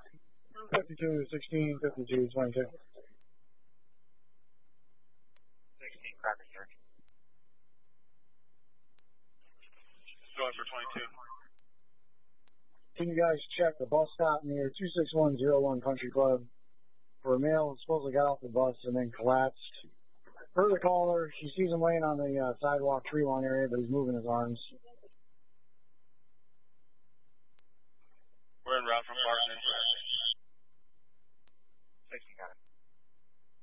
52, 16, 52, 22. 16, copy, sir. Going for 22. Can you guys check the bus stop near 26101 Country Club for a male who supposedly got off the bus and then collapsed? Heard the caller. She sees him laying on the sidewalk tree lawn area, but he's moving his arms. We're en route from Parkland.